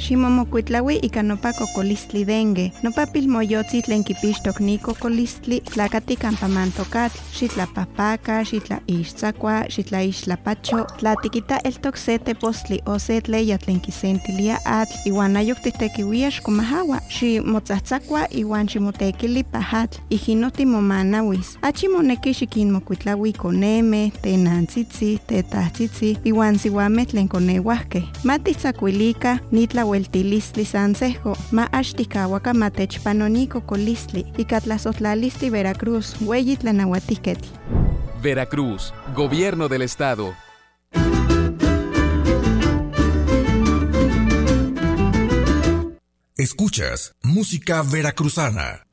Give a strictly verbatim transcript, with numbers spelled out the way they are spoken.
Ximomokuitlaui ika nopa kokolistli dengue. Nopa pilmoyotzi tlen kipixtok ni kokolistli tlakati kampa mantokatl. Xitlapapaka, xitlaixtzakua, xitlaixtlapacho. Tlatikita eltok se tepostli o se tleya tlen kisentilia atl iwan ayok titekiuia xkomahawa. Ximotzatzakua iwan ximotekili pahatl. Ijinoti momanawis. Achi moneki xikinmokuitlaui koneme, tenantzitzi, tetahtzitzi, iwan siwameh tlen koneuahkeh. Matitzakuilika nitlaueltilistli sansejo, ma axtikawaka matechpanoni kokolistli, ika tlasohtlalistli Veracruz, ueyi tlanauatihketl. Veracruz, Gobierno del Estado. Escuchas música veracruzana.